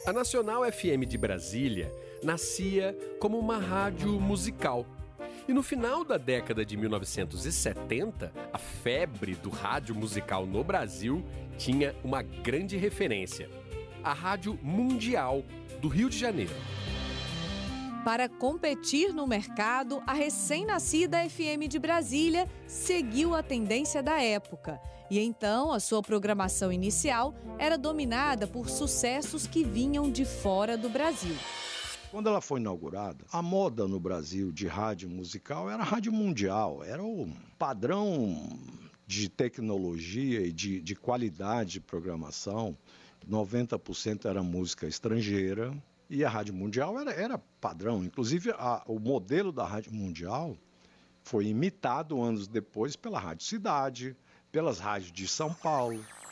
A Nacional FM de Brasília nascia como uma rádio musical. E no final da década de 1970, a febre do rádio musical no Brasil tinha uma grande referência: a Rádio Mundial, do Rio de Janeiro. Para competir no mercado, a recém-nascida FM de Brasília seguiu a tendência da época. E então a sua programação inicial era dominada por sucessos que vinham de fora do Brasil. Quando ela foi inaugurada, a moda no Brasil de rádio musical era a rádio mundial, era o padrão de tecnologia e de qualidade de programação. 90% era música estrangeira e a rádio mundial era padrão. Inclusive, o modelo da rádio mundial foi imitado anos depois pela Rádio Cidade, pelas rádios de São Paulo.